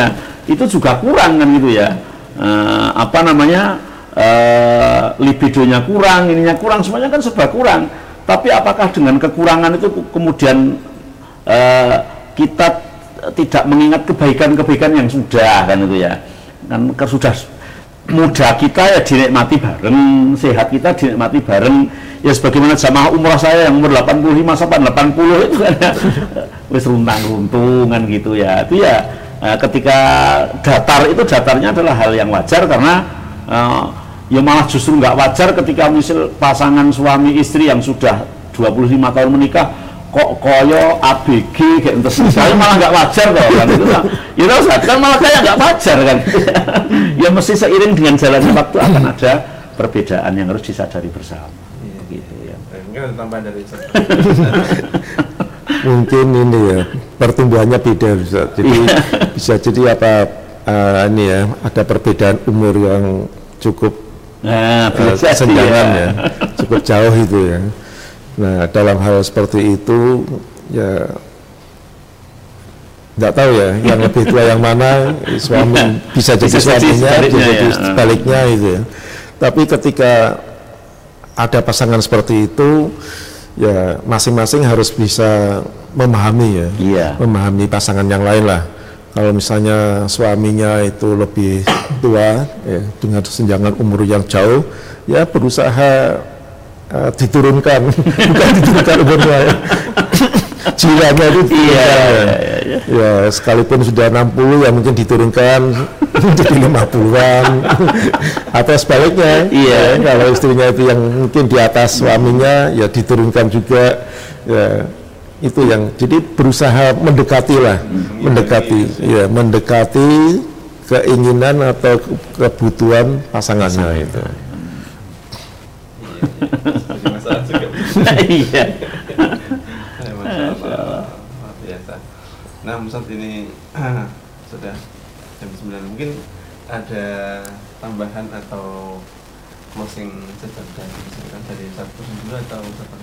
ya itu juga kurang kan gitu ya. Libidonya kurang, ininya kurang, semuanya kan serba kurang. Tapi apakah dengan kekurangan itu kemudian kita tidak mengingat kebaikan-kebaikan yang sudah kan itu ya. Kan sudah muda kita ya dinikmati bareng, sehat kita dinikmati bareng. Ya sebagaimana jamaah umrah saya yang umur 85 sampai 80 itu kan ya, wis runtang-runtung kan gitu ya. Itu ya ketika datarnya adalah hal yang wajar karena ya malah justru nggak wajar ketika misal pasangan suami istri yang sudah 25 tahun menikah kok koyo ABG kayak entus saya malah nggak wajar kok kan itu kan malah kayak nggak wajar kan. Ya mesti seiring dengan jalannya waktu akan ada perbedaan yang harus disadari bersama. Gitu ya. Mungkin ada tambahan dari saya. Mungkin ini ya pertumbuhannya beda bisa jadi ini ya ada perbedaan umur yang cukup kesenjangan ya cukup jauh itu ya. Nah dalam hal seperti itu ya nggak tahu ya yang lebih tua yang mana, suami bisa jadi suaminya, bisa jadi sebaliknya itu ya. Tapi ketika ada pasangan seperti itu ya masing-masing harus bisa memahami ya, memahami pasangan yang lain lah. Kalau misalnya suaminya itu lebih tua ya, dengan senjangan umur yang jauh, ya berusaha diturunkan, bukan diturunkan umurnya ya. Jiwanya itu ya sekalipun sudah 60 ya mungkin diturunkan menjadi 50-an atau sebaliknya ya, kalau istrinya itu yang mungkin di atas suaminya ya diturunkan juga ya, itu yang jadi berusaha mendekati keinginan atau kebutuhan pasangannya itu. Masalah juga. Iya. Masya Allah, luar biasa. Nah, Ustaz ini sudah jam 9. Mungkin ada tambahan atau closing statement dari satu dulu atau satu?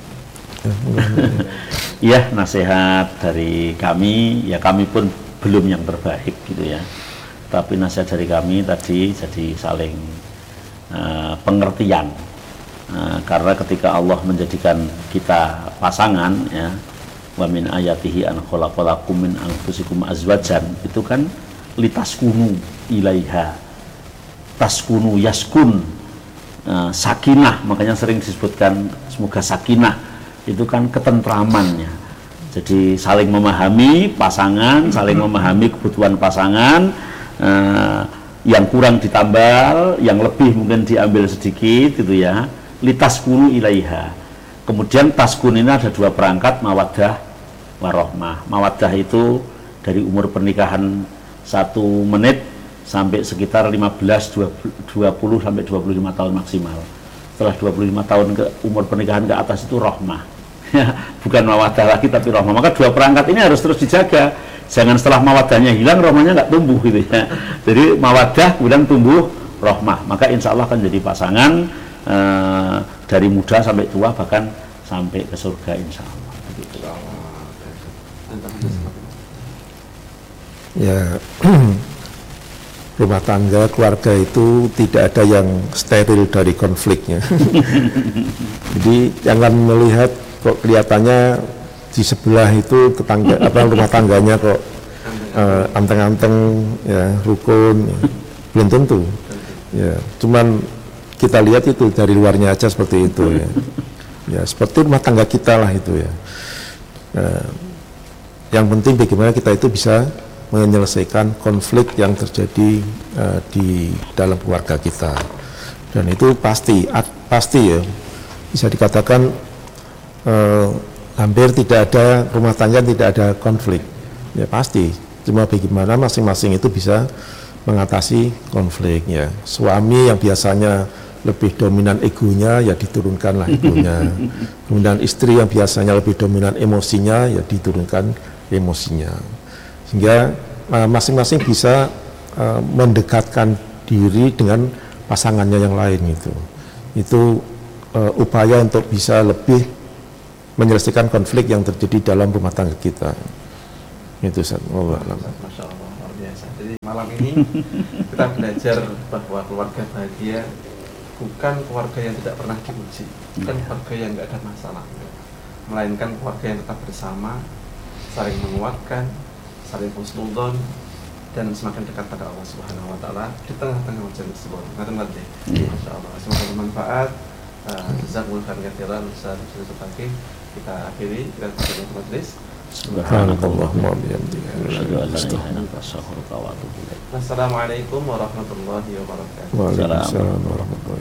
Iya, nasihat dari kami, ya kami pun belum yang terbaik gitu ya. Tapi nasihat dari kami tadi jadi saling pengertian. Karena ketika Allah menjadikan kita pasangan ya, wa min ayatihi an khalaqalakum min anfusikum azwajan, itu kan litaskunu ilaiha, taskunu yaskun, sakinah, makanya sering disebutkan semoga sakinah, itu kan ketentramannya. Jadi saling memahami pasangan, saling memahami kebutuhan pasangan, yang kurang ditambal, yang lebih mungkin diambil sedikit gitu ya, litaskunu ilaiha. Kemudian taskun ini ada dua perangkat, mawaddah warohmah. Mawaddah itu dari umur pernikahan 1 menit sampai sekitar 15, 20 sampai 25 tahun maksimal. Setelah 25 tahun ke umur pernikahan ke atas itu rohmah. Bukan mawaddah lagi tapi rohmah. Maka dua perangkat ini harus terus dijaga. Jangan setelah mawaddahnya hilang, rohmahnya nggak tumbuh gitu ya. Jadi mawaddah kemudian tumbuh rohmah. Maka insya Allah akan jadi pasangan dari muda sampai tua, bahkan sampai ke surga insya Allah. Ya, rumah tangga, keluarga itu tidak ada yang steril dari konfliknya. Jadi jangan melihat kok kelihatannya di sebelah itu tetangga rumah tangganya kok anteng-anteng ya, rukun, ya. Belum tentu. Ya, cuman kita lihat itu dari luarnya aja seperti itu ya. Ya seperti rumah tangga kita lah itu ya. Yang penting bagaimana kita itu bisa menyelesaikan konflik yang terjadi di dalam keluarga kita, dan itu pasti ya bisa dikatakan hampir tidak ada rumah tangga tidak ada konflik ya, pasti. Cuma bagaimana masing-masing itu bisa mengatasi konfliknya. Suami yang biasanya lebih dominan egonya ya diturunkanlah egonya. Kemudian istri yang biasanya lebih dominan emosinya ya diturunkan emosinya. Sehingga masing-masing bisa mendekatkan diri dengan pasangannya yang lain gitu. Itu upaya untuk bisa lebih menyelesaikan konflik yang terjadi dalam rumah tangga kita. Itu Ustaz. Masya Allah, luar biasa. Jadi malam ini kita belajar bahwa keluarga bahagia bukan keluarga yang tidak pernah diuji, bukan keluarga yang nggak ada masalah, melainkan keluarga yang tetap bersama, saling menguatkan, saling husnudzon, dan semakin dekat pada Allah Subhanahu Wa Taala di tengah-tengah ujian tersebut. Nanti, Masya Allah, semoga bermanfaat. Jazakumullah khairan, Ustaz Fakih. Kita akhiri, kita tutup majelis. Subhanallahumma bihamdihi. Assalamualaikum warahmatullahi wabarakatuh. Waalaikumsalam warahmatullahi wabarakatuh.